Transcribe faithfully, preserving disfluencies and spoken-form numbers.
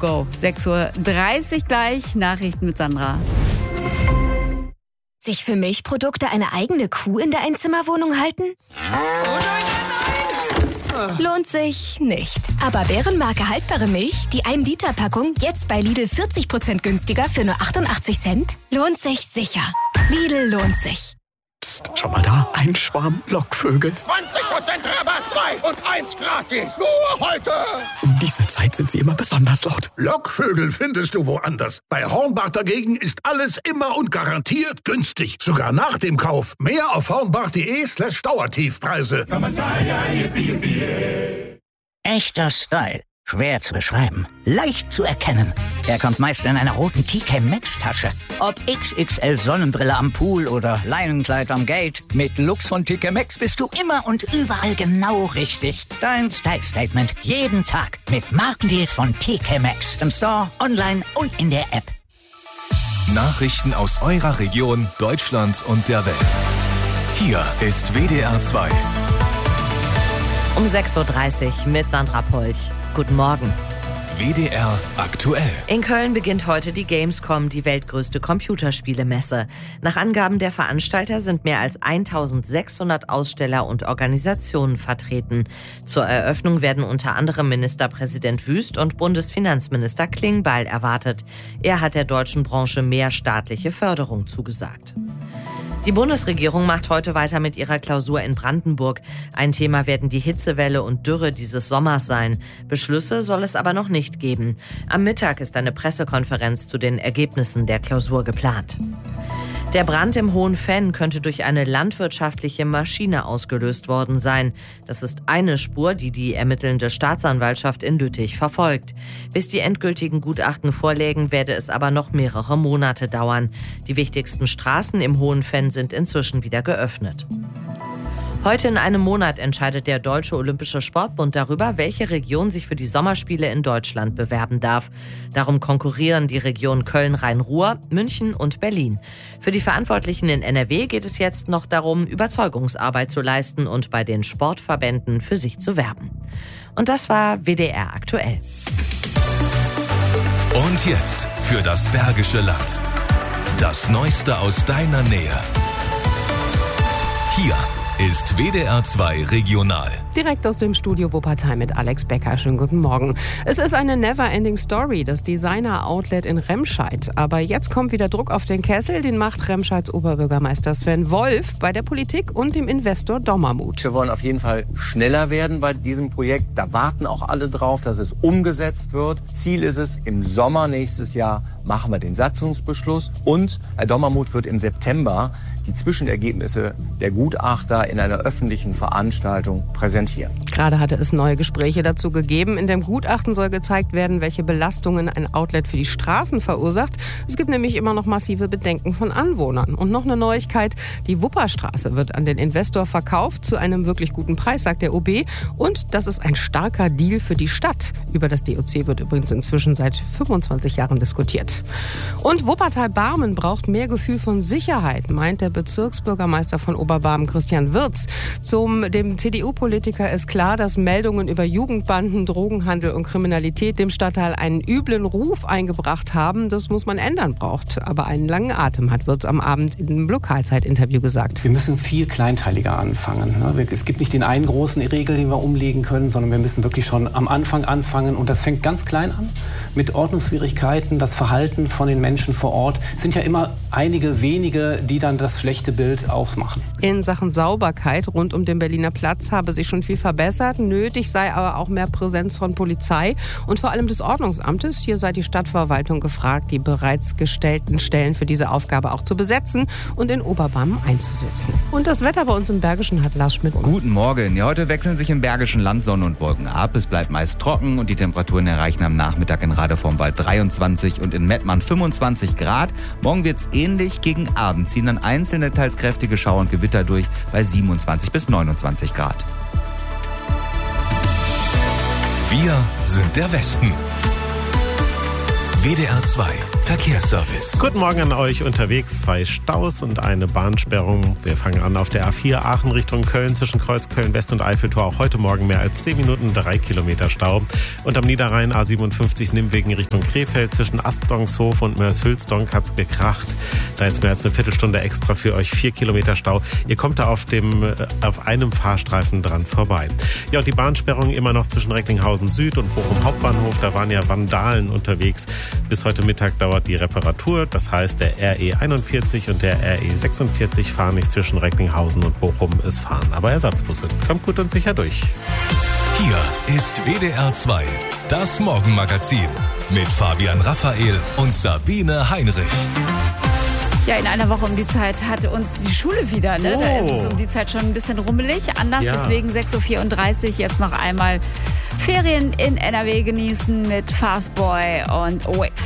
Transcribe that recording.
go. sechs Uhr dreißig gleich, Nachrichten mit Sandra. Sich für Milchprodukte eine eigene Kuh in der Einzimmerwohnung halten? Oh nein, nein, nein! Lohnt sich nicht. Aber Bärenmarke haltbare Milch, die ein Liter Packung, jetzt bei Lidl vierzig Prozent günstiger für nur achtundachtzig Cent? Lohnt sich sicher. Lidl lohnt sich. Psst, schau mal da, ein Schwarm Lockvögel. zwanzig Prozent Rabatt, zwei und eins gratis. Nur heute. Um diese Zeit sind sie immer besonders laut. Lockvögel findest du woanders. Bei Hornbach dagegen ist alles immer und garantiert günstig. Sogar nach dem Kauf. Mehr auf hornbach.de slash Dauertiefpreise. Echter Style. Schwer zu beschreiben. Leicht zu erkennen. Er kommt meist in einer roten T K Maxx Tasche. Ob X X L Sonnenbrille am Pool oder Leinenkleid am Gate. Mit Lux von T K Maxx bist du immer und überall genau richtig. Dein Style Statement. Jeden Tag. Mit Markendeals von T K Maxx. Im Store, online und in der App. Nachrichten aus eurer Region, Deutschland und der Welt. Hier ist W D R zwei. Um sechs Uhr dreißig mit Sandra Polch. Guten Morgen. W D R aktuell. In Köln beginnt heute die Gamescom, die weltgrößte Computerspielemesse. Nach Angaben der Veranstalter sind mehr als eintausendsechshundert Aussteller und Organisationen vertreten. Zur Eröffnung werden unter anderem Ministerpräsident Wüst und Bundesfinanzminister Klingbeil erwartet. Er hat der deutschen Branche mehr staatliche Förderung zugesagt. Die Bundesregierung macht heute weiter mit ihrer Klausur in Brandenburg. Ein Thema werden die Hitzewelle und Dürre dieses Sommers sein. Beschlüsse soll es aber noch nicht geben. Am Mittag ist eine Pressekonferenz zu den Ergebnissen der Klausur geplant. Der Brand im Hohen Venn könnte durch eine landwirtschaftliche Maschine ausgelöst worden sein. Das ist eine Spur, die die ermittelnde Staatsanwaltschaft in Lüttich verfolgt. Bis die endgültigen Gutachten vorlägen, werde es aber noch mehrere Monate dauern. Die wichtigsten Straßen im Hohen Venn sind inzwischen wieder geöffnet. Heute in einem Monat entscheidet der Deutsche Olympische Sportbund darüber, welche Region sich für die Sommerspiele in Deutschland bewerben darf. Darum konkurrieren die Regionen Köln-Rhein-Ruhr, München und Berlin. Für die Verantwortlichen in N R W geht es jetzt noch darum, Überzeugungsarbeit zu leisten und bei den Sportverbänden für sich zu werben. Und das war W D R aktuell. Und jetzt für das Bergische Land. Das Neueste aus deiner Nähe. Hier ist W D R zwei Regional. Direkt aus dem Studio Wuppertal mit Alex Becker. Schönen guten Morgen. Es ist eine never-ending Story, das Designer-Outlet in Remscheid. Aber jetzt kommt wieder Druck auf den Kessel. Den macht Remscheids Oberbürgermeister Sven Wolf bei der Politik und dem Investor Dommermuth. Wir wollen auf jeden Fall schneller werden bei diesem Projekt. Da warten auch alle drauf, dass es umgesetzt wird. Ziel ist es, im Sommer nächstes Jahr machen wir den Satzungsbeschluss. Und Herr Dommermuth wird im September die Zwischenergebnisse der Gutachter in einer öffentlichen Veranstaltung präsentieren. Gerade hatte es neue Gespräche dazu gegeben. In dem Gutachten soll gezeigt werden, welche Belastungen ein Outlet für die Straßen verursacht. Es gibt nämlich immer noch massive Bedenken von Anwohnern. Und noch eine Neuigkeit, die Wupperstraße wird an den Investor verkauft zu einem wirklich guten Preis, sagt der O B. Und das ist ein starker Deal für die Stadt. Über das D O C wird übrigens inzwischen seit fünfundzwanzig Jahren diskutiert. Und Wuppertal-Barmen braucht mehr Gefühl von Sicherheit, meint der Bezirksbürgermeister von Oberbarmen Christian Wirz. Zum dem C D U-Politiker ist klar, dass Meldungen über Jugendbanden, Drogenhandel und Kriminalität dem Stadtteil einen üblen Ruf eingebracht haben. Das muss man ändern, braucht aber einen langen Atem, hat Wirz am Abend in einem Lokalzeit-Interview gesagt. Wir müssen viel kleinteiliger anfangen. Es gibt nicht den einen großen Regel, den wir umlegen können, sondern wir müssen wirklich schon am Anfang anfangen. Und das fängt ganz klein an mit Ordnungswidrigkeiten. Das Verhalten von den Menschen vor Ort sind ja immer einige wenige, die dann das schlechte Bild ausmachen. In Sachen Sauberkeit rund um den Berliner Platz habe sich schon viel verbessert. Nötig sei aber auch mehr Präsenz von Polizei und vor allem des Ordnungsamtes. Hier sei die Stadtverwaltung gefragt, die bereits gestellten Stellen für diese Aufgabe auch zu besetzen und in Oberbarmen einzusetzen. Und das Wetter bei uns im Bergischen hat Lars Schmidt. Guten Morgen. Ja, heute wechseln sich im Bergischen Land Sonne und Wolken ab. Es bleibt meist trocken und die Temperaturen erreichen am Nachmittag in Radevormwald dreiundzwanzig und in Mettmann fünfundzwanzig Grad. Morgen wird es ähnlich. Gegen Abend ziehen dann einzelne teils kräftige Schauer und Gewitter durch bei siebenundzwanzig bis neunundzwanzig Grad. Wir sind der Westen. W D R zwei Verkehrsservice. Guten Morgen an euch. Unterwegs zwei Staus und eine Bahnsperrung. Wir fangen an auf der A vier Aachen Richtung Köln zwischen Kreuz Köln-West und Eiffeltor. Auch heute Morgen mehr als zehn Minuten, drei Kilometer Stau. Und am Niederrhein A siebenundfünfzig Nimwegen Richtung Krefeld zwischen Astdongshof und Mörs-Hülsdonk hat's gekracht. Da jetzt mehr als eine Viertelstunde extra für euch, vier Kilometer Stau. Ihr kommt da auf dem auf einem Fahrstreifen dran vorbei. Ja, und die Bahnsperrung immer noch zwischen Recklinghausen Süd und Bochum Hauptbahnhof. Da waren ja Vandalen unterwegs. Bis heute Mittag dauert die Reparatur. Das heißt, der R E einundvierzig und der R E sechsundvierzig fahren nicht zwischen Recklinghausen und Bochum. Es fahren aber Ersatzbusse. Kommt gut und sicher durch. Hier ist W D R zwei, das Morgenmagazin mit Fabian Raphael und Sabine Heinrich. Ja, in einer Woche um die Zeit hatte uns die Schule wieder. Ne? Oh. Da ist es um die Zeit schon ein bisschen rummelig. Anders, Ja. deswegen sechs Uhr vierunddreißig jetzt noch einmal Ferien in N R W genießen mit Fastboy und Away